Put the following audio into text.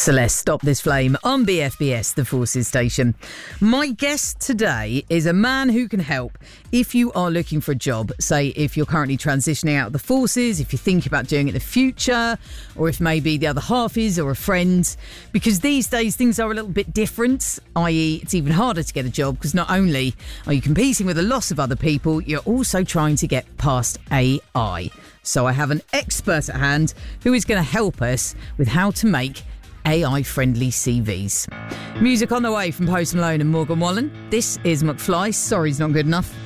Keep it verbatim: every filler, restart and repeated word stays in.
Celeste, Stop This Flame on B F B S, the Forces station. My guest today is a man who can help if you are looking for a job. Say if you're currently transitioning out of the Forces, if you think about doing it in the future, or if maybe the other half is, or a friend. Because these days things are a little bit different, that is it's even harder to get a job because not only are you competing with a lot of other people, you're also trying to get past A I. So I have an expert at hand who is going to help us with how to make A I-friendly C Vs. Music on the way from Post Malone and Morgan Wallen. This is McFly. Sorry's not good enough.